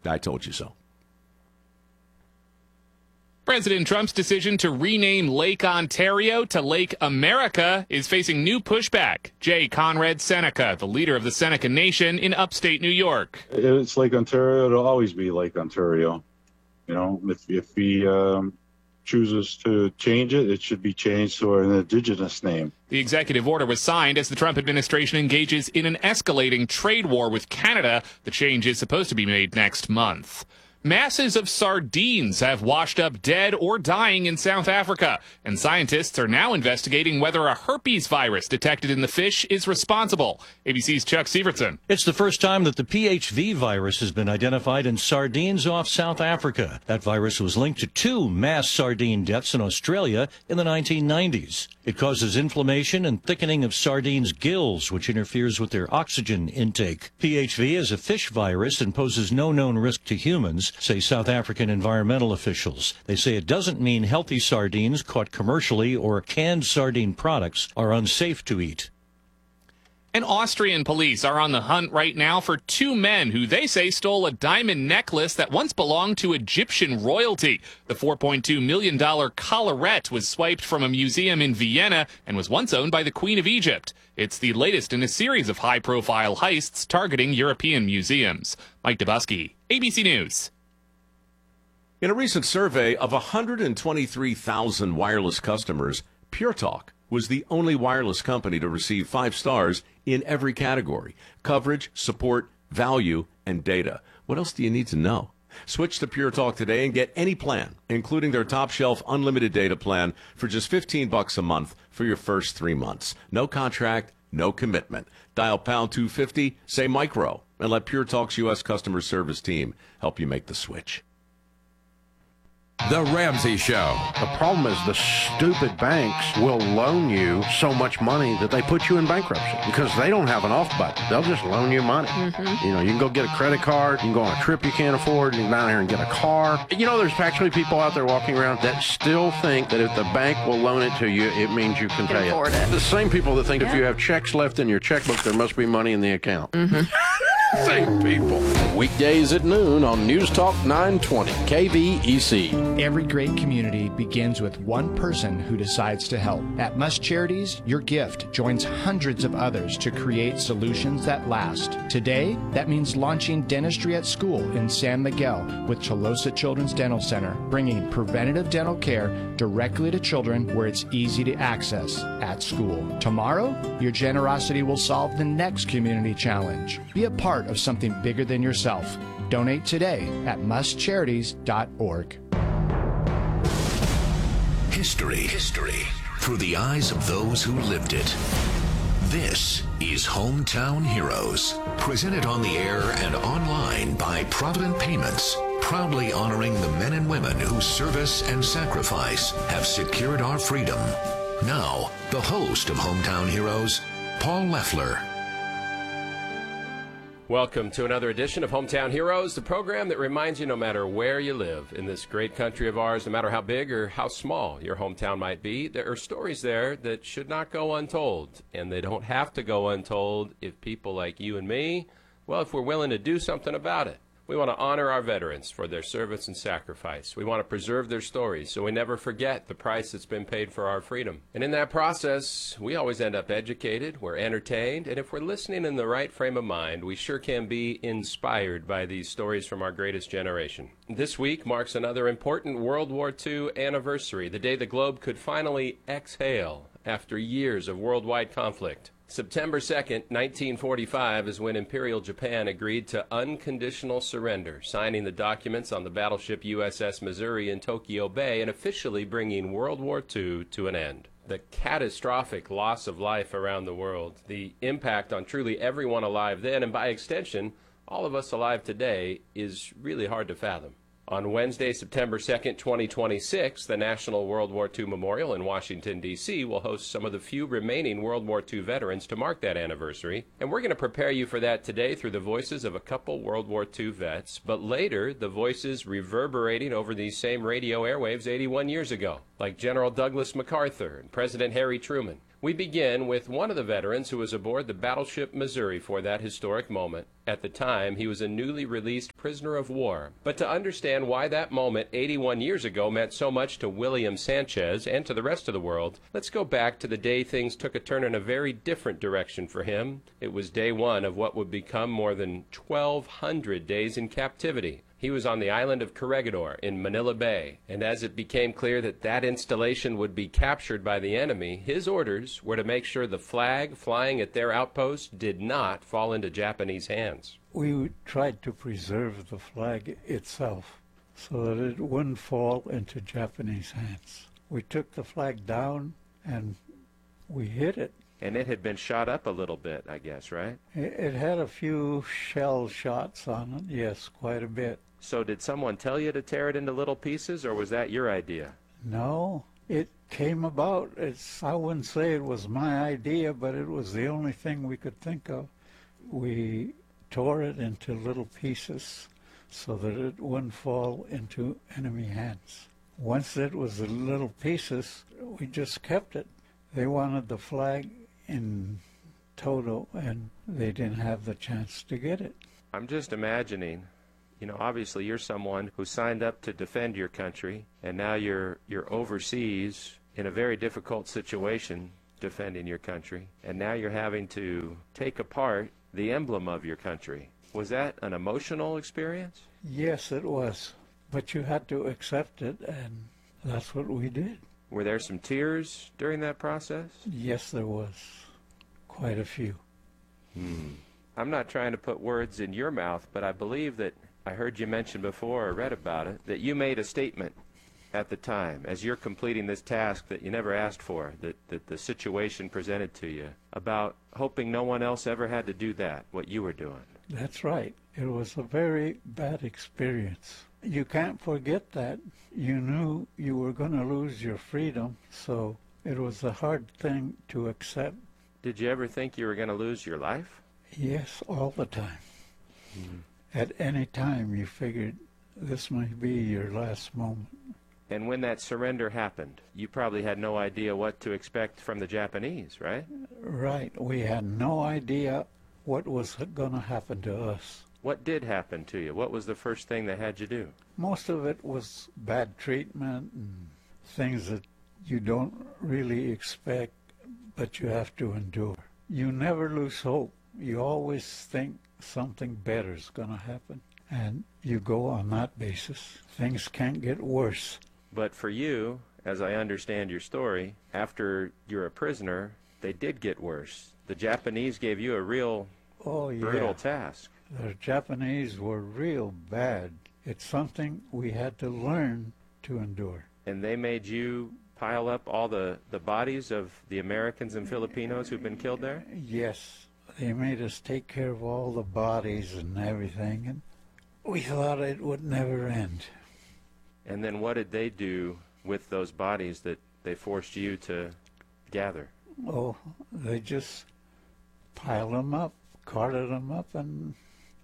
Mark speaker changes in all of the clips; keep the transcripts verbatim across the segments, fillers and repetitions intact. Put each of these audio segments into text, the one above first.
Speaker 1: I told you so.
Speaker 2: President Trump's decision to rename Lake Ontario to Lake America is facing new pushback. Jay Conrad Seneca, the leader of the Seneca Nation in upstate New York.
Speaker 3: It's Lake Ontario. It'll always be Lake Ontario. You know, if, if he um, chooses to change it, it should be changed to an indigenous name.
Speaker 2: The executive order was signed as the Trump administration engages in an escalating trade war with Canada. The change is supposed to be made next month. Masses of sardines have washed up dead or dying in South Africa, and scientists are now investigating whether a herpes virus detected in the fish is responsible. A B C's Chuck Sievertson.
Speaker 4: It's the first time that the P H V virus has been identified in sardines off South Africa. That virus was linked to two mass sardine deaths in Australia in the nineteen nineties. It causes inflammation and thickening of sardines' gills, which interferes with their oxygen intake. P H V is a fish virus and poses no known risk to humans, say South African environmental officials. They say it doesn't mean healthy sardines caught commercially or canned sardine products are unsafe to eat.
Speaker 2: And Austrian police are on the hunt right now for two men who they say stole a diamond necklace that once belonged to Egyptian royalty. The four point two million dollars collarette was swiped from a museum in Vienna and was once owned by the Queen of Egypt. It's the latest in a series of high-profile heists targeting European museums. Mike Dubusky, A B C News.
Speaker 1: In a recent survey of one hundred twenty-three thousand wireless customers, Pure Talk was the only wireless company to receive five stars in every category: coverage, support, value, and data. What else do you need to know? Switch to Pure Talk today and get any plan, including their top-shelf unlimited data plan, for just fifteen bucks a month for your first three months. No contract, no commitment. Dial pound two fifty, say micro, and let Pure Talk's U S customer service team help you make the switch.
Speaker 5: The Ramsey Show.
Speaker 6: The problem is the stupid banks will loan you so much money that they put you in bankruptcy because they don't have an off button. They'll just loan you money. Mm-hmm. You know, you can go get a credit card, you can go on a trip you can't afford, you can go down here and get a car. You know, there's actually people out there walking around that still think that if the bank will loan it to you, it means you can, can pay it. it. The same people that think yeah. if you have checks left in your checkbook, there must be money in the account. Mm-hmm. Same people.
Speaker 7: Weekdays at noon on News Talk nine twenty K V E C.
Speaker 8: Every great community begins with one person who decides to help. At Must Charities, your gift joins hundreds of others to create solutions that last. Today, that means launching Dentistry at School in San Miguel with Chalosa Children's Dental Center, bringing preventative dental care directly to children where it's easy to access at school. Tomorrow, your generosity will solve the next community challenge. Be a part of something bigger than yourself. Donate today at must charities dot org.
Speaker 9: History. History through the eyes of those who lived it. This is Hometown Heroes, presented on the air and online by Provident Payments, proudly honoring the men and women whose service and sacrifice have secured our freedom. Now, the host of Hometown Heroes, Paul Leffler.
Speaker 10: Welcome to another edition of Hometown Heroes, the program that reminds you no matter where you live in this great country of ours, no matter how big or how small your hometown might be, there are stories there that should not go untold. And they don't have to go untold if people like you and me, well, if we're willing to do something about it. We want to honor our veterans for their service and sacrifice. We want to preserve their stories so we never forget the price that's been paid for our freedom. And in that process, we always end up educated, we're entertained, and if we're listening in the right frame of mind, we sure can be inspired by these stories from our greatest generation. This week marks another important World War Two anniversary, the day the globe could finally exhale after years of worldwide conflict. September second, nineteen forty-five is when Imperial Japan agreed to unconditional surrender, signing the documents on the battleship U S S Missouri in Tokyo Bay and officially bringing World War Two to an end. The catastrophic loss of life around the world, the impact on truly everyone alive then, and by extension, all of us alive today, is really hard to fathom. On Wednesday, September second, twenty twenty-six, the National World War Two Memorial in Washington, D C will host some of the few remaining World War Two veterans to mark that anniversary. And we're going to prepare you for that today through the voices of a couple World War Two vets, but later the voices reverberating over these same radio airwaves eighty-one years ago, like General Douglas MacArthur and President Harry Truman. We begin with one of the veterans who was aboard the battleship Missouri for that historic moment. At the time, he was a newly released prisoner of war. But to understand why that moment eighty-one years ago meant so much to William Sanchez and to the rest of the world, let's go back to the day things took a turn in a very different direction for him. It was day one of what would become more than twelve hundred days in captivity. He was on the island of Corregidor in Manila Bay, and as it became clear that that installation would be captured by the enemy, his orders were to make sure the flag flying at their outpost did not fall into Japanese hands.
Speaker 11: We tried to preserve the flag itself so that it wouldn't fall into Japanese hands. We took the flag down and we hid it.
Speaker 10: And it had been shot up a little bit, I guess, right?
Speaker 11: It, it had a few shell shots on it, yes, quite a bit.
Speaker 10: So did someone tell you to tear it into little pieces, or was that your idea?
Speaker 11: No, it came about. It's, I wouldn't say it was my idea, but it was the only thing we could think of. We tore it into little pieces so that it wouldn't fall into enemy hands. Once it was the little pieces, we just kept it. They wanted the flag in total, and they didn't have the chance to get it.
Speaker 10: I'm just imagining, you know, obviously you're someone who signed up to defend your country, and now you're you're overseas in a very difficult situation defending your country, and now you're having to take apart the emblem of your country. Was that an emotional experience?
Speaker 11: Yes, it was, but you had to accept it, and that's what we did.
Speaker 10: Were there some tears during that process?
Speaker 11: Yes, there was. Quite a few.
Speaker 10: Hmm. I'm not trying to put words in your mouth, but I believe that I heard you mention before, or read about it, that you made a statement at the time, as you're completing this task that you never asked for, that, that the situation presented to you, about hoping no one else ever had to do that, what you were doing.
Speaker 11: That's right. It was a very bad experience. You can't forget that. You knew you were going to lose your freedom, so it was a hard thing to accept.
Speaker 10: Did you ever think you were going to lose your life?
Speaker 11: Yes, all the time.
Speaker 10: Mm-hmm.
Speaker 11: At any time you figured this might be your last moment.
Speaker 10: And when that surrender happened, you probably had no idea what to expect from the Japanese, right?
Speaker 11: Right. We had no idea what was going to happen to us.
Speaker 10: What did happen to you? What was the first thing they had you do?
Speaker 11: Most of it was bad treatment and things that you don't really expect, but you have to endure. You never lose hope. You always think something better is going to happen, and you go on that basis. Things can't get worse.
Speaker 10: But for you, as I understand your story, after you're a prisoner, they did get worse. The Japanese gave you a real
Speaker 11: oh, yeah.
Speaker 10: brutal task.
Speaker 11: The Japanese were real bad. It's something we had to learn to endure.
Speaker 10: And they made you pile up all the, the bodies of the Americans and Filipinos who've been killed there?
Speaker 11: Yes. They made us take care of all the bodies and everything, and we thought it would never end.
Speaker 10: And then what did they do with those bodies that they forced you to gather?
Speaker 11: Oh, they just piled them up, carted them up, and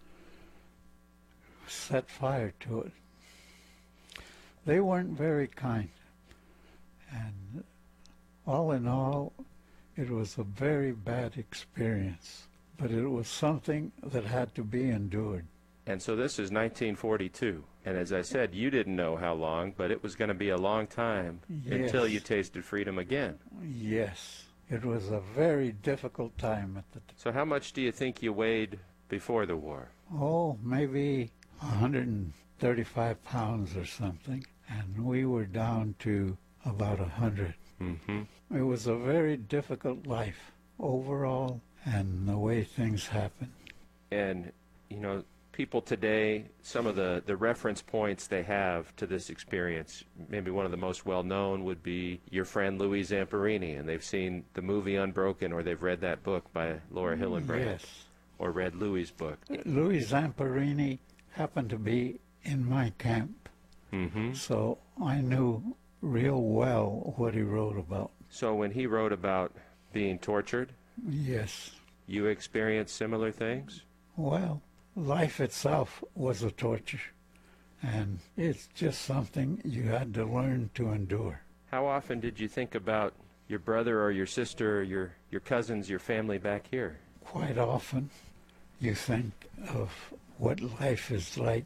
Speaker 11: set fire to it. They weren't very kind. And all in all, it was a very bad experience, but it was something that had to be endured.
Speaker 10: And so this is nineteen forty-two, and as I said, you didn't know how long, but it was going to be a long time
Speaker 11: yes.
Speaker 10: until you tasted freedom again.
Speaker 11: Yes, it was a very difficult time at the time.
Speaker 10: So how much do you think you weighed before the war?
Speaker 11: Oh, maybe one hundred thirty-five pounds or something, and we were down to about one hundred.
Speaker 10: Mm-hmm.
Speaker 11: It was a very difficult life overall, and the way things happened.
Speaker 10: And, you know, people today, some of the, the reference points they have to this experience, maybe one of the most well-known would be your friend Louis Zamperini, and they've seen the movie Unbroken, or they've read that book by Laura Hillenbrand.
Speaker 11: Yes.
Speaker 10: Or read Louis' book.
Speaker 11: Louis Zamperini happened to be in my camp,
Speaker 10: mm-hmm.
Speaker 11: so I knew real well what he wrote about.
Speaker 10: So when he wrote about being tortured,
Speaker 11: yes,
Speaker 10: you experienced similar things?
Speaker 11: Well, life itself was a torture, and it's just something you had to learn to endure.
Speaker 10: How often did you think about your brother or your sister or your, your cousins, your family back here?
Speaker 11: Quite often you think of what life is like